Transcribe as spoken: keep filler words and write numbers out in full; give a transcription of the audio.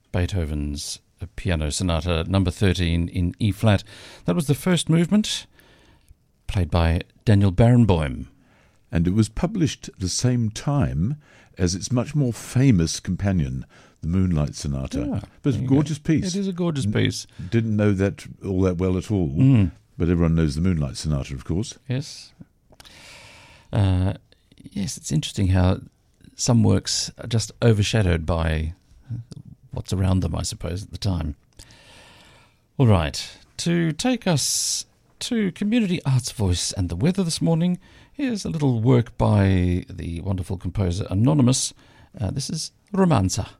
Beethoven's Piano Sonata number thirteen in E flat. That was the first movement, played by Daniel Barenboim. And it was published at the same time as its much more famous companion, the Moonlight Sonata. Yeah, but it's a gorgeous go. piece. It is a gorgeous piece. N- didn't know that all that well at all, Mm. but everyone knows the Moonlight Sonata, of course. Yes. Uh, yes, it's interesting how some works are just overshadowed by what's around them, I suppose, at the time. All right, to take us to Community Arts Voice and the weather this morning, here's a little work by the wonderful composer Anonymous. Uh, this is Romanza.